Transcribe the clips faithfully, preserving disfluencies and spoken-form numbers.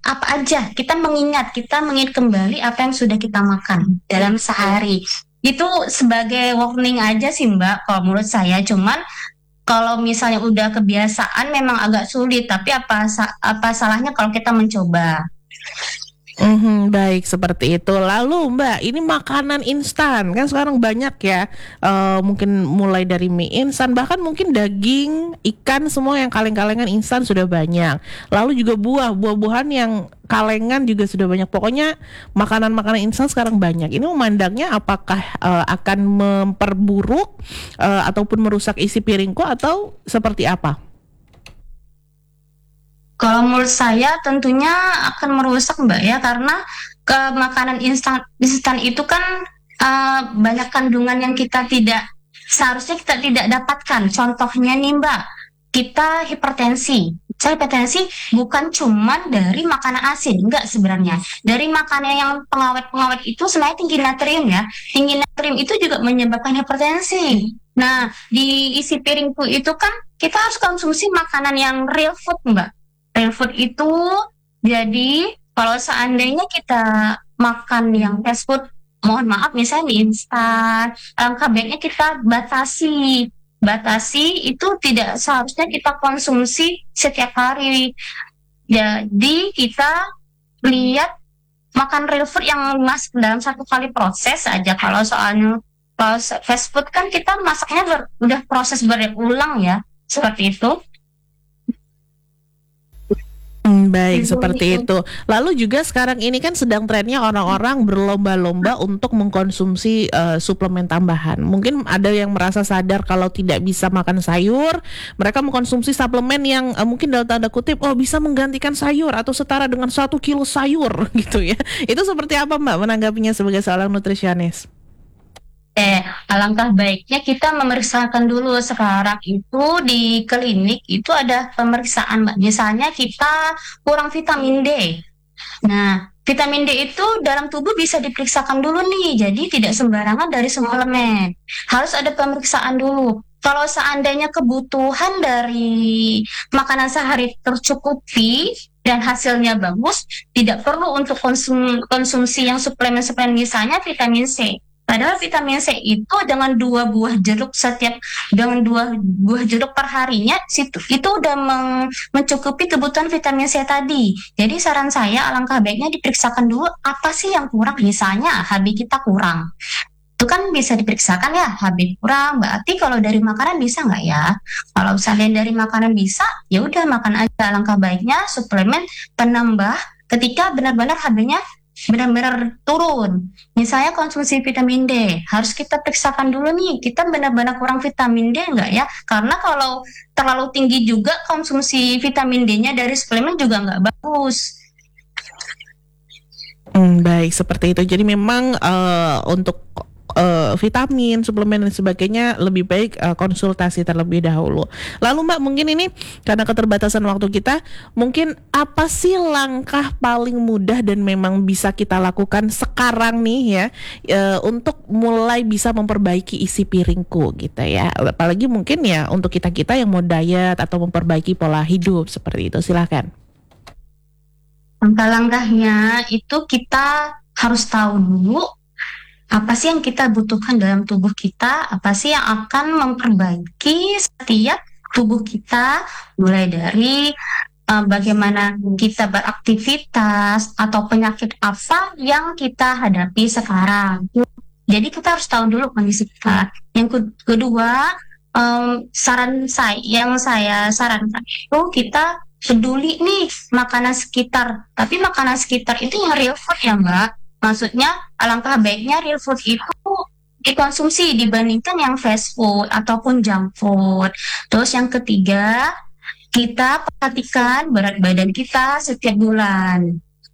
apa aja, kita mengingat, kita mengingat kembali apa yang sudah kita makan dalam sehari. Itu sebagai warning aja sih Mbak, kalau menurut saya. Cuman kalau misalnya udah kebiasaan memang agak sulit, tapi apa sa- apa salahnya kalau kita mencoba? Mhm, baik seperti itu. Lalu Mbak, ini makanan instan kan sekarang banyak ya. Eh, mungkin mulai dari mie instan, bahkan mungkin daging, ikan semua yang kaleng-kalengan instan sudah banyak. Lalu juga buah, buah-buahan yang kalengan juga sudah banyak. Pokoknya makanan-makanan instan sekarang banyak. Ini memandangnya apakah eh, akan memperburuk eh, ataupun merusak isi piringku atau seperti apa? Kalau menurut saya tentunya akan merusak Mbak ya, karena ke makanan instan instan itu kan eh, banyak kandungan yang kita tidak seharusnya kita tidak dapatkan. Contohnya nih Mbak, kita hipertensi. Saya hipertensi bukan cuma dari makanan asin, enggak sebenarnya. Dari makanan yang pengawet-pengawet itu sebenarnya tinggi natrium ya. Tinggi natrium itu juga menyebabkan hipertensi. Nah, di isi piringku itu kan kita harus konsumsi makanan yang real food, Mbak. Real food itu jadi kalau seandainya kita makan yang fast food, mohon maaf misalnya mie instan, alangkah baiknya kita batasi. Batasi itu tidak seharusnya kita konsumsi setiap hari. Jadi kita lihat makan real food yang masuk dalam satu kali proses aja. Kalau soalnya kalau fast food kan kita masaknya ber- udah proses berulang ya, seperti itu. Hmm, baik, seperti itu. Lalu juga sekarang ini kan sedang trennya orang-orang berlomba-lomba untuk mengkonsumsi eh, suplemen tambahan. Mungkin ada yang merasa sadar kalau tidak bisa makan sayur, mereka mengkonsumsi suplemen yang eh, mungkin dalam tanda kutip, oh bisa menggantikan sayur atau setara dengan satu kilo sayur gitu ya. Itu seperti apa Mbak menanggapinya sebagai seorang nutrisionis? Eh, alangkah baiknya kita memeriksakan dulu sekarang itu di klinik itu ada pemeriksaan, Mbak. Misalnya kita kurang vitamin D. Nah, vitamin D itu dalam tubuh bisa diperiksakan dulu nih. Jadi tidak sembarangan dari suplemen. Harus ada pemeriksaan dulu. Kalau seandainya kebutuhan dari makanan sehari tercukupi dan hasilnya bagus, tidak perlu untuk konsum- konsumsi yang suplemen-suplemen misalnya vitamin C. Padahal vitamin C itu dengan dua buah jeruk setiap dengan dua buah jeruk per harinya situ itu udah meng- mencukupi kebutuhan vitamin C tadi. Jadi saran saya alangkah baiknya diperiksakan dulu apa sih yang kurang. Misalnya H B kita kurang. Itu kan bisa diperiksakan ya, H B kurang. Berarti kalau dari makanan bisa nggak ya? Kalau misalnya dari makanan bisa, ya udah makan aja. Alangkah baiknya suplemen penambah ketika benar-benar H B-nya benar-benar turun. Misalnya konsumsi vitamin D, harus kita periksakan dulu nih, kita benar-benar kurang vitamin D nggak ya? Karena kalau terlalu tinggi juga konsumsi vitamin D-nya dari suplemen juga nggak bagus. Hmm, baik seperti itu. Jadi memang eh, untuk eh, vitamin, suplemen dan sebagainya lebih baik eh, konsultasi terlebih dahulu. Lalu Mbak, mungkin ini karena keterbatasan waktu kita, mungkin apa sih langkah paling mudah dan memang bisa kita lakukan sekarang nih ya eh, untuk mulai bisa memperbaiki isi piringku gitu ya. Apalagi mungkin ya untuk kita-kita yang mau diet atau memperbaiki pola hidup seperti itu. Silakan. Langkah-langkahnya itu kita harus tahu dulu apa sih yang kita butuhkan dalam tubuh kita, apa sih yang akan memperbaiki setiap tubuh kita, mulai dari eh, bagaimana kita beraktivitas atau penyakit apa yang kita hadapi sekarang. Jadi kita harus tahu dulu kondisi kita. Yang ke- kedua, em, saran saya yang saya sarankan itu kita peduli nih makanan sekitar. Tapi makanan sekitar itu yang real food ya Mbak. Maksudnya alangkah baiknya real food itu dikonsumsi dibandingkan yang fast food ataupun junk food. Terus yang ketiga, kita perhatikan berat badan kita setiap bulan.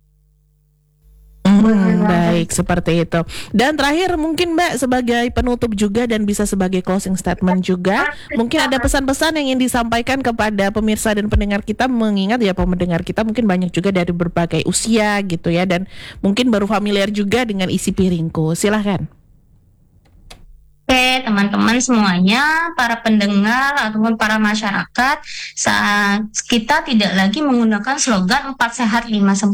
Hmm, baik seperti itu. Dan terakhir mungkin Mbak sebagai penutup juga dan bisa sebagai closing statement juga, mungkin ada pesan-pesan yang ingin disampaikan kepada pemirsa dan pendengar kita, mengingat ya pendengar kita mungkin banyak juga dari berbagai usia gitu ya, dan mungkin baru familiar juga dengan isi piringku. Silahkan. Oke, teman-teman semuanya, para pendengar ataupun para masyarakat, saat kita tidak lagi menggunakan slogan empat sehat lima sempurna.